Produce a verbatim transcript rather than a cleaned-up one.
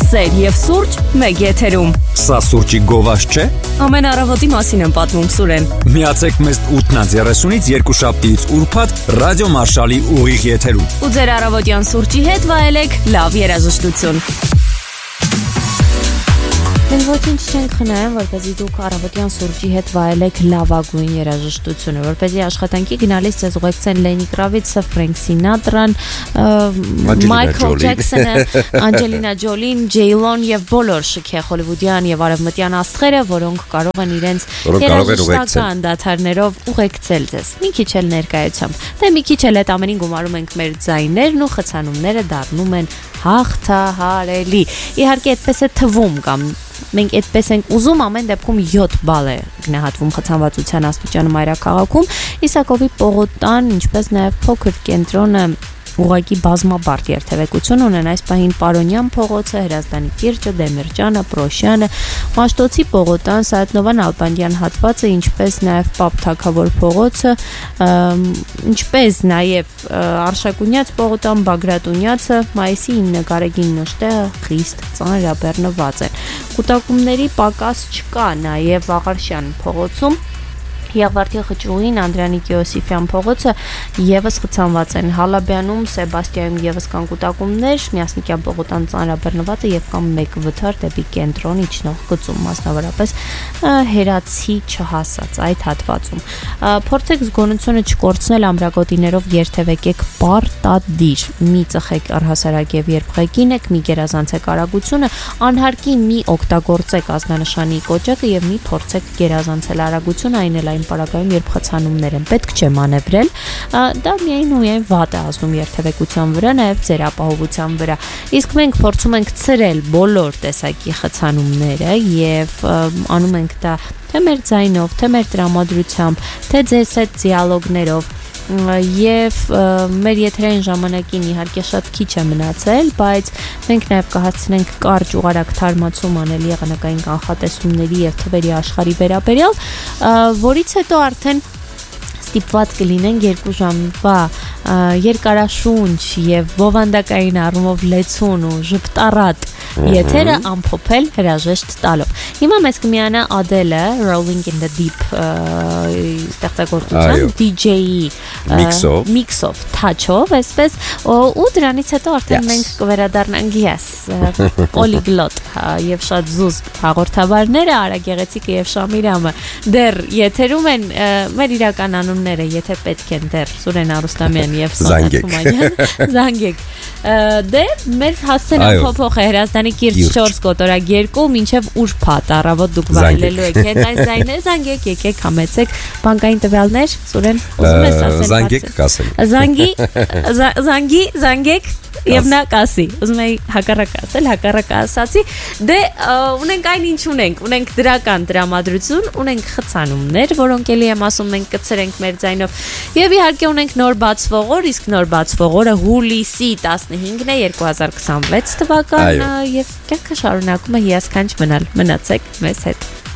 Սեր և սուրճ մեկ եթերում։ Սա սուրճի գովազ չէ։ Ամեն առավոտի մասին եմ պատմում Սուրեն։ Միացեք մեզ ութից երեսունից երկուշաբթիից ուրբաթ Ռադիո Մարշալի ուղիղ եթերում։ Ու ձեր առավոտյան սուրճի հետ վայելեք լավ երաժշտություն։ Մենք ոչինչ չենք խնայում, որպեսզի դուք առավոտյան սուրճի հետ վայելեք լավագույն երաժշտությունը, որպեսզի աշխատանքի գնալիս ձեզ ուղեկցեն Լենի Կրավիցը, Ֆրենք Սինատրան, Մայքլ Ջեքսոնը, Անջելինա Ջոլին, Ջեյլոն եւ բոլոր շքեղ հոլիվուդյան եւ արևմտյան աստղերը, որոնք կարող են իրենց երաժշտական դաթարներով ուղեկցել ձեզ։ Մի քիչ էլ ներկայությամբ։ Դե մի քիչ էլ այդ ամենին գումարում ենք մեր ձայներն ու խցանումները դառնում են հաղթահարելի։ Իհարկե այդպես է թվում կամ մենք այդպես ենք ուզում, ամեն դեպքում յոթ բալ է գնահատվում խցանվածության աստիճանը մայրաքաղաքում։ Իսակովի պողոտան, ինչպես նաև փոքր կենտրոնը ուղղակի բազմաբարդ երթևեկություն ունեն այս պահին Պարոնյան փողոցը, Հրազդանի կիրճը, Դեմիրճյանը, Պրոշյանը, Մաշտոցի պողոտան, Սայաթ-Նովան Ալբանդյան հատվածը, ինչպես նաև Պապ Թագավոր փողոցը, ինչպես նաև Արշակունյաց պողոտան, Բագրատունյացը, Մայիսի ինը Գարեգին նշտեղը խիստ ծանրաբեռնված են։ Կուտակումների պակաս չկա նաև Վաղարշյան փողոցում, Եղվարդի խճուղին, Անդրանիկ Յոսիֆյան փողոցը եւս խցանված են, Հալաբյանում, Սեբաստիայում եւս կան կուտակումներ, Միասնիկյան պողոտան ծանրաբեռնված է եւ կամ մեկ վթար դեպի կենտրոն իջնող գծում, մասնավորապես Հերացի չհասած այդ հատվածում։ Փորձեք զգոնությունը չկորցնել ամրագոտիներով երթևեկեք պարտադիր, մի ծխեք առհասարակ եւ երբ ղեկին եք, մի գերազանցեք արագությունը, անհարկի մի օգտագործեք ազնանշանի կոճակը եւ մի փորձեք գերազանցել արագությունը, այն էլ պարագայում, երբ խցանումներ են, պետք չէ մանևրել, դա միայն ու միայն վատ է ազդում երթևեկության վրա, նաև ձեր ապահովության վրա։ Իսկ մենք փորձում ենք ցրել բոլոր տեսակի խցանումները եւ անում ենք դա թե մեր ձայնով, թե մեր տրամադրությամբ, թե ձեզ հետ դիալոգներով եւ մեր եթերային ժամանակին իհարկե շատ քիչ է մնացել, բայց մենք նաեւ կհասցնենք կարճ ուղարակ թարմացում անել եղանակային կանխատեսումների եւ թվերի աշխարհի վերաբերյալ, որից հետո արդեն ստիպված կլինենք երկու ժամվա երկարաշունչ եւ բովանդակային առումով լեցուն ու ժպտառատ եթերը ամփոփել հրաժեշտ տալով։ Հիմա մեզ կմիանա Adele-ը Rolling in the Deep ստեղծագործության ਡੀ ջեյ-ի mix-of, touch-ով, այսպես, ու դրանից հետո արդեն մենք կվերադառնանք yes, polyglot եւ շատ զուսպ հաղորդավարները, Արա Գեղեցիկը եւ Շամիրամը դեռ եթերում են, մեր իրական անունները, եթե պետք են դեռ Սուրեն Արուստամյան եւ Սոնա Թումանյան, զանգեք։ Դե մեր հասցեն փոփոխ է Հրազդանի կիրճ չորս կոտորակ երկու մինչև ուրբաթ առավոտ դուք վայելելու եք հետ այս ձայները, զանգեք, եկեք համեցեք բանկային տվյալներ, Սուրեն, ուզում ես ասել։ Զանգեք, կասեմ։ Զանգի, զանգի, զանգեք եւ նա կասի։ Ուզում եի հակառակ ասել, հակառակ ասացի։ Դե ունենք այն ինչ ունենք, ունենք դրական տրամադրություն, ունենք խցանումներ, որոնք էլի եմ ասում մենք կցրենք մեր ձայնով։ Եվ իհարկե ունենք նոր բացվող օր, իսկ նոր բացվող օրը հուլիսի տասնհինգն է երկու հազար քսանվեց թվականն եւ կյանքը շարունակում է հիասքանչ մնալ։ Մնացեք մեզ հետ։